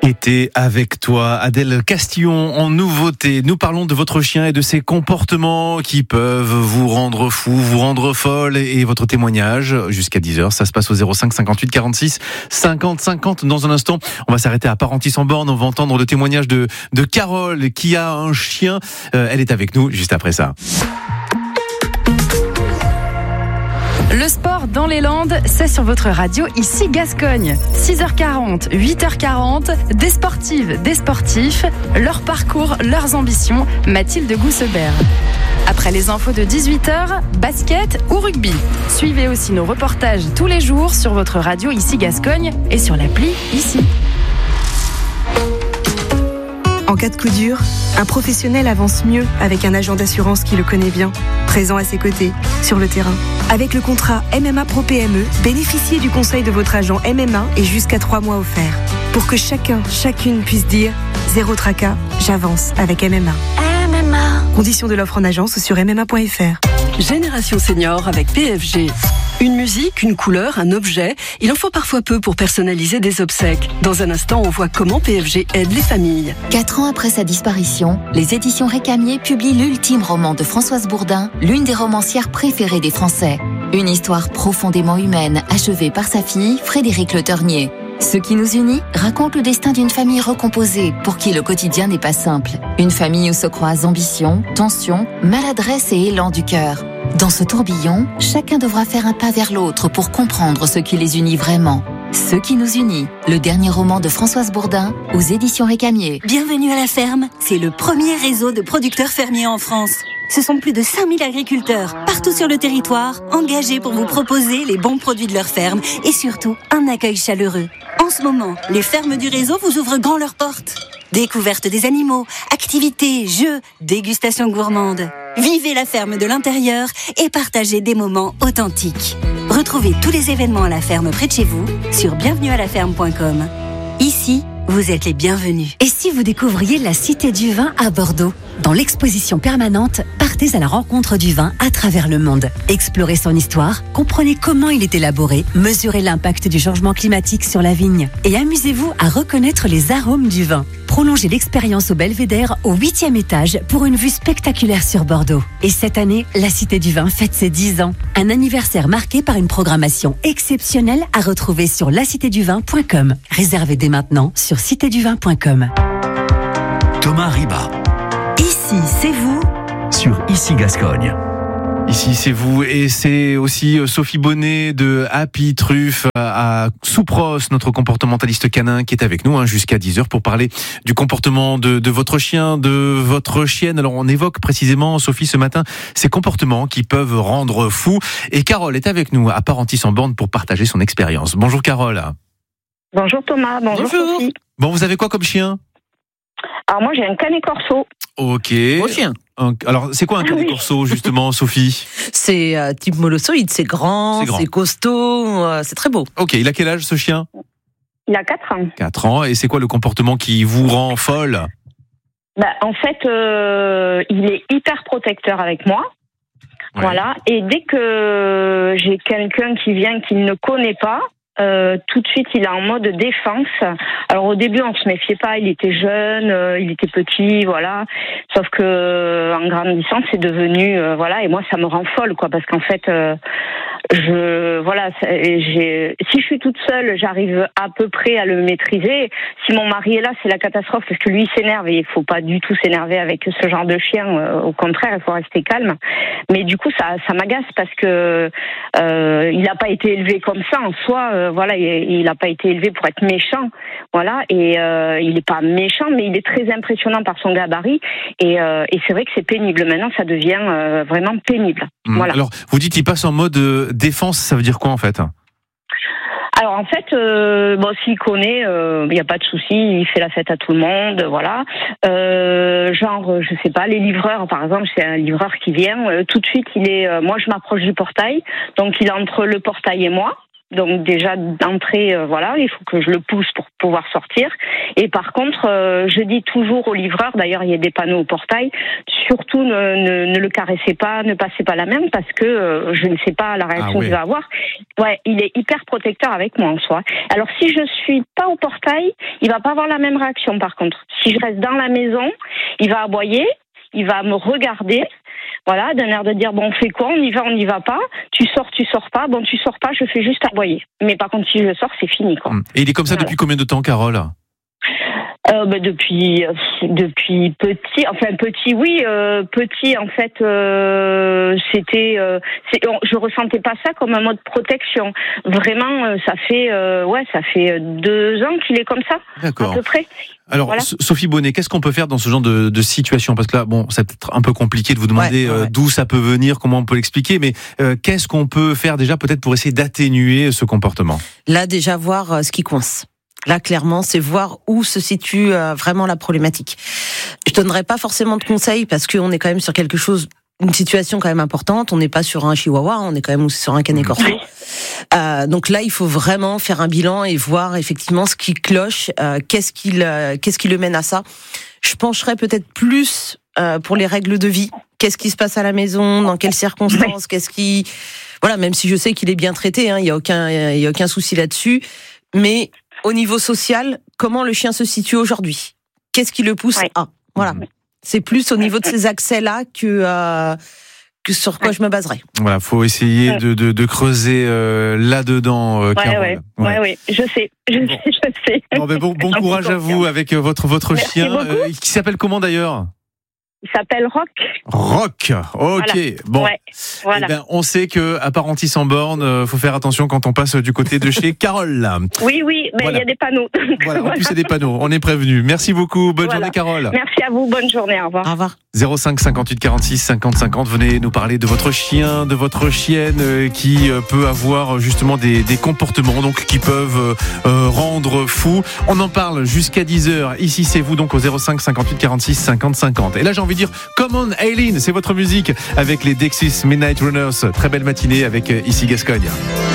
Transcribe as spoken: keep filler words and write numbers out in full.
Été avec toi, Adèle Castillon, en nouveauté. Nous parlons de votre chien et de ses comportements qui peuvent vous rendre fou, vous rendre folle, et votre témoignage jusqu'à dix heures. Ça se passe au zéro cinq cinquante-huit quarante-six cinquante cinquante. Dans un instant, on va s'arrêter à Parentis-en-Born. On va entendre le témoignage de, de Carole qui a un chien. Euh, elle est avec nous juste après ça. Le sport dans les Landes, c'est sur votre radio, ici Gascogne. six heures quarante, huit heures quarante, des sportives, des sportifs, leur parcours, leurs ambitions, Mathilde Goussebert. Après les infos de dix-huit heures, basket ou rugby. Suivez aussi nos reportages tous les jours sur votre radio, ici Gascogne, et sur l'appli ici. En cas de coup dur, un professionnel avance mieux avec un agent d'assurance qui le connaît bien, présent à ses côtés, sur le terrain. Avec le contrat M M A Pro P M E, bénéficiez du conseil de votre agent M M A et jusqu'à trois mois offerts. Pour que chacun, chacune puisse dire « Zéro tracas, j'avance avec M M A ». M M A. Conditions de l'offre en agence sur m m a point f r. Génération Senior avec P F G. Une musique, une couleur, un objet, il en faut parfois peu pour personnaliser des obsèques. Dans un instant, on voit comment P F G aide les familles. Quatre ans après sa disparition, les éditions Récamier publient l'ultime roman de Françoise Bourdin, l'une des romancières préférées des Français. Une histoire profondément humaine, achevée par sa fille, Frédéric Le Ternier. Ce qui nous unit raconte le destin d'une famille recomposée pour qui le quotidien n'est pas simple. Une famille où se croisent ambition, tension, maladresse et élan du cœur. Dans ce tourbillon, chacun devra faire un pas vers l'autre pour comprendre ce qui les unit vraiment. Ce qui nous unit, le dernier roman de Françoise Bourdin aux éditions Récamier. Bienvenue à la ferme, c'est le premier réseau de producteurs fermiers en France. Ce sont plus de cinq mille agriculteurs, partout sur le territoire, engagés pour vous proposer les bons produits de leur ferme et surtout un accueil chaleureux. En ce moment, les fermes du réseau vous ouvrent grand leurs portes. Découverte des animaux, activités, jeux, dégustation gourmande. Vivez la ferme de l'intérieur et partagez des moments authentiques. Retrouvez tous les événements à la ferme près de chez vous sur bienvenue à la ferme point com. Ici, vous êtes les bienvenus. Et si vous découvriez la Cité du Vin à Bordeaux ? Dans l'exposition permanente, partez à la rencontre du vin à travers le monde. Explorez son histoire, comprenez comment il est élaboré, mesurez l'impact du changement climatique sur la vigne et amusez-vous à reconnaître les arômes du vin. Prolongez l'expérience au Belvédère au huitième étage pour une vue spectaculaire sur Bordeaux. Et cette année, la Cité du Vin fête ses dix ans. Un anniversaire marqué par une programmation exceptionnelle à retrouver sur la cité du vin point com. Réservez dès maintenant sur cité du vin point com. Thomas Riba. Ici, c'est vous. Sur Ici Gascogne. Ici, c'est vous, et c'est aussi Sophie Bonnet de Happy Truffe à Soupros, notre comportementaliste canin qui est avec nous hein, jusqu'à dix heures pour parler du comportement de, de votre chien, de votre chienne. Alors on évoque précisément, Sophie, ce matin, ces comportements qui peuvent rendre fou. Et Carole est avec nous à Parentis-en-Born pour partager son expérience. Bonjour Carole. Bonjour Thomas, bonjour, bonjour Sophie. Bon, vous avez quoi comme chien ? Alors moi j'ai un canet corso. Ok. Beau chien. Alors c'est quoi un canet corso justement, Sophie ? C'est euh, type molossoïde, c'est grand, c'est, grand. c'est costaud, euh, c'est très beau. Ok, il a quel âge ce chien ? Il a quatre ans. quatre ans, et c'est quoi le comportement qui vous rend folle ? Bah, en fait, euh, il est hyper protecteur avec moi. Ouais. Voilà, et dès que j'ai quelqu'un qui vient qu'il ne connaît pas, Euh, tout de suite, il est en mode défense. Alors au début, on se méfiait pas. Il était jeune, euh, il était petit, voilà. Sauf que euh, en grandissant, c'est devenu, euh, voilà. Et moi, ça me rend folle, quoi, parce qu'en fait, euh, je, voilà, j'ai, si je suis toute seule, j'arrive à peu près à le maîtriser. Si mon mari est là, c'est la catastrophe parce que lui, il s'énerve et il faut pas du tout s'énerver avec ce genre de chien. Euh, au contraire, il faut rester calme. Mais du coup, ça, ça m'agace parce que euh, il n'a pas été élevé comme ça en soi. Euh, voilà, il n'a pas été élevé pour être méchant, voilà, et euh, il n'est pas méchant, mais il est très impressionnant par son gabarit, et, euh, et c'est vrai que c'est pénible. Maintenant, ça devient euh, vraiment pénible. Mmh. Voilà. Alors, vous dites qu'il passe en mode euh, défense, ça veut dire quoi en fait ? Alors en fait, euh, bon, s'il connaît, il euh, n'y a pas de souci, il fait la fête à tout le monde, voilà. Euh, genre, je sais pas, les livreurs, par exemple, c'est un livreur qui vient, euh, tout de suite, il est, euh, moi je m'approche du portail, donc il est entre le portail et moi. Donc déjà d'entrée, euh, voilà, il faut que je le pousse pour pouvoir sortir. Et par contre, euh, je dis toujours au livreur, d'ailleurs il y a des panneaux au portail, surtout ne, ne, ne le caressez pas, ne passez pas la main parce que euh, je ne sais pas la réaction ah, ouais. qu'il va avoir. Ouais, il est hyper protecteur avec moi en soi. Alors si je suis pas au portail, il va pas avoir la même réaction par contre. Si je reste dans la maison, il va aboyer, il va me regarder. Voilà, d'un air de dire, bon, on fait quoi? On y va, on n'y va pas. Tu sors, tu sors pas. Bon, tu sors pas, je fais juste aboyer. Mais par contre, si je sors, c'est fini, quoi. Et il est comme ça voilà. Depuis combien de temps, Carole? Euh, bah, depuis euh, depuis petit, enfin petit, oui, euh, petit en fait, euh, c'était, euh, c'est, je ressentais pas ça comme un mode protection. Vraiment, euh, ça fait, euh, ouais, ça fait deux ans qu'il est comme ça, D'accord. à peu près. Alors, voilà. Sophie Bonnet, qu'est-ce qu'on peut faire dans ce genre de, de situation? Parce que là, bon, c'est peut-être un peu compliqué de vous demander ouais, ouais. Euh, d'où ça peut venir, comment on peut l'expliquer, mais euh, qu'est-ce qu'on peut faire déjà peut-être pour essayer d'atténuer ce comportement? Là, déjà voir euh, ce qui coince. Là, clairement, c'est voir où se situe euh, vraiment la problématique. Je donnerai pas forcément de conseils parce qu'on est quand même sur quelque chose, une situation quand même importante. On n'est pas sur un chihuahua, on est quand même sur un canet corso. Euh, donc là, il faut vraiment faire un bilan et voir effectivement ce qui cloche, euh, qu'est-ce qui le, qu'est-ce qui le mène à ça. Je pencherais peut-être plus euh, pour les règles de vie. Qu'est-ce qui se passe à la maison, dans quelles circonstances, qu'est-ce qui, voilà. Même si je sais qu'il est bien traité, hein, il y a aucun, il y a aucun souci là-dessus, mais au niveau social, comment le chien se situe aujourd'hui? Qu'est-ce qui le pousse ouais. à? Voilà. C'est plus au niveau de ces accès-là que, euh, que sur quoi ouais. je me baserais. Voilà, faut essayer de, de, de creuser euh, là-dedans, euh, Carole. Ouais, ouais, ouais, ouais, je sais, je bon. sais, je sais. Bon, ben bon, bon courage à vous avec votre, votre chien, euh, qui s'appelle comment d'ailleurs? Il s'appelle Rock. Rock, ok. Voilà. Bon, ouais, voilà. Eh ben, on sait que à Parentis sans borne, euh, faut faire attention quand on passe du côté de chez Carole. Oui, oui, mais il voilà. y a des panneaux. Voilà, en plus il y a des panneaux. On est prévenu. Merci beaucoup. Bonne voilà. journée, Carole. Merci à vous. Bonne journée. Au revoir. Au revoir. zéro cinq cinquante-huit quarante-six cinquante cinquante. Venez nous parler de votre chien, de votre chienne euh, qui euh, peut avoir justement des, des comportements donc qui peuvent euh, rendre fou. On en parle jusqu'à dix heures. Ici, c'est vous donc au zéro cinq cinquante-huit quarante-six cinquante cinquante. Et là, j'ai envie de dire, come on, Aileen, c'est votre musique avec les Dexys Midnight Runners. Très belle matinée avec Ici Gascogne.